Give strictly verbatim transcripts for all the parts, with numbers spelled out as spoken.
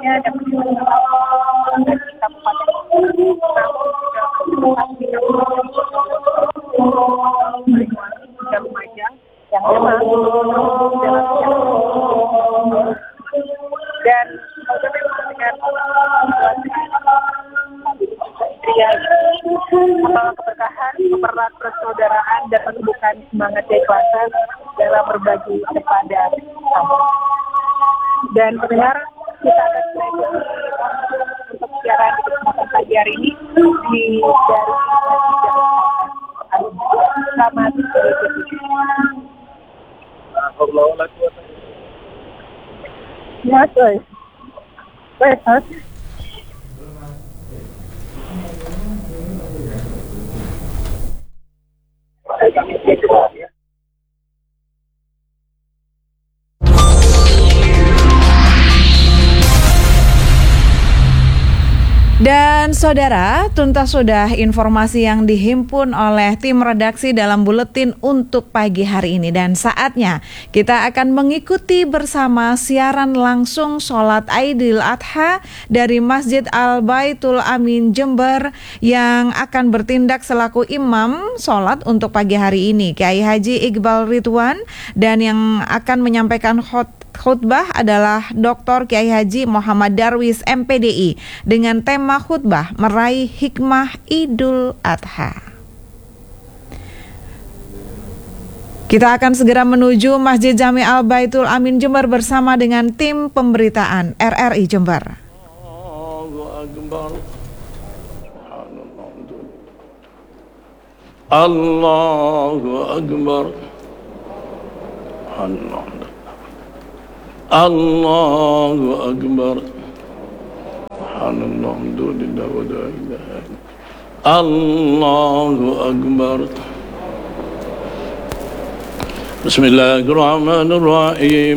lainnya dapat dilakukan dari Kabupaten tiga remaja yang memang dalam dan bagaimana dengan membawa keberkahan, mempererat persaudaraan dan menumbuhkan semangat keikhlasan dalam berbagi kepada sesama. Dan pendengar, kita akan mulai untuk siaran di kesempatan pagi hari ini di dari selamat Mas, oi. Wes, Mas. Dan saudara, tuntas sudah informasi yang dihimpun oleh tim redaksi dalam buletin untuk pagi hari ini. Dan saatnya kita akan mengikuti bersama siaran langsung sholat Idul Adha dari Masjid Al-Baitul Amin Jember yang akan bertindak selaku imam sholat untuk pagi hari ini, Kiai Haji Iqbal Ridwan, dan yang akan menyampaikan khutbah Khutbah adalah Doktor Kiai Haji Muhammad Darwis M P D I dengan tema khutbah meraih hikmah Idul Adha. Kita akan segera menuju Masjid Jami Al-Baitul Amin Jember bersama dengan tim pemberitaan R R I Jember. Allahu Akbar. Allah. Allahu Akbar. Alhamdulillah wa la ilaha illallah. Allahu Akbar. Bismillahirrahmanirrahim.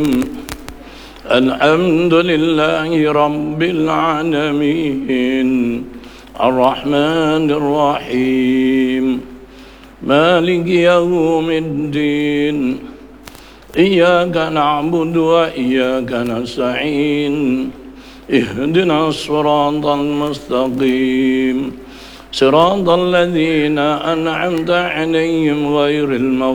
Alhamdulillahi rabbil alamin. Ar-Rahmanir Rahim. Maliki yaumiddin. إياك نعبد وإياك نستعين اهدنا الصراط المستقيم صراط الذين أنعمت عليهم غير المغضوب